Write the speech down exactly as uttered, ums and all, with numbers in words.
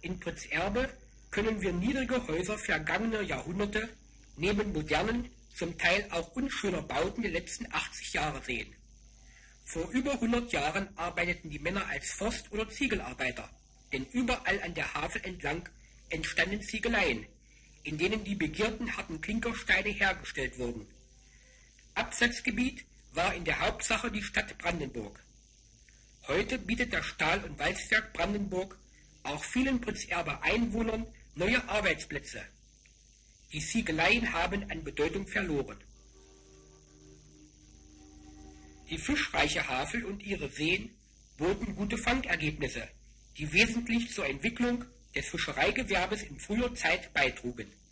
In Pritzerbe können wir niedrige Häuser vergangener Jahrhunderte neben modernen, zum Teil auch unschöner Bauten der letzten achtzig Jahre sehen. Vor über hundert Jahren arbeiteten die Männer als Forst- oder Ziegelarbeiter, denn überall an der Havel entlang entstanden Ziegeleien, in denen die begehrten harten Klinkersteine hergestellt wurden. Absatzgebiet war in der Hauptsache die Stadt Brandenburg. Heute bietet das Stahl- und Walzwerk Brandenburg auch vielen Pritzerber Einwohnern neue Arbeitsplätze. Die Ziegeleien haben an Bedeutung verloren. Die fischreiche Havel und ihre Seen boten gute Fangergebnisse, die wesentlich zur Entwicklung des Fischereigewerbes in früher Zeit beitrugen.